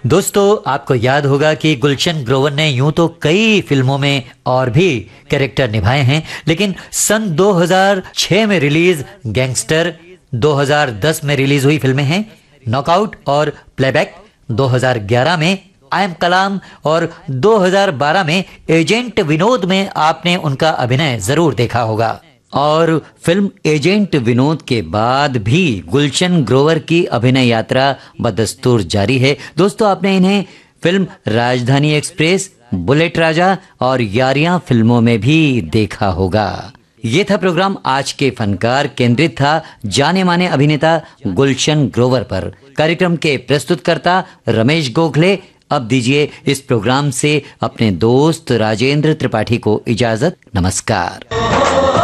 दोस्तों, आपको याद होगा कि गुलशन ग्रोवर ने यूं तो कई फिल्मों में और भी कैरेक्टर निभाए हैं, लेकिन सन 2006 में रिलीज गैंगस्टर, 2010 में रिलीज हुई फिल्में हैं नॉकआउट और प्लेबैक, 2011 में आई एम कलाम और 2012 में एजेंट विनोद में आपने उनका अभिनय जरूर देखा होगा। और फिल्म एजेंट विनोद के बाद भी गुलशन ग्रोवर की अभिनय यात्रा बदस्तूर जारी है। दोस्तों, आपने इन्हें फिल्म राजधानी एक्सप्रेस, बुलेट राजा और यारियां फिल्मों में भी देखा होगा। ये था प्रोग्राम आज के फनकार, केंद्रित था जाने माने अभिनेता गुलशन ग्रोवर पर। कार्यक्रम के प्रस्तुतकर्ता रमेश गोखले। अब दीजिए इस प्रोग्राम से अपने दोस्त राजेंद्र त्रिपाठी को इजाजत। नमस्कार।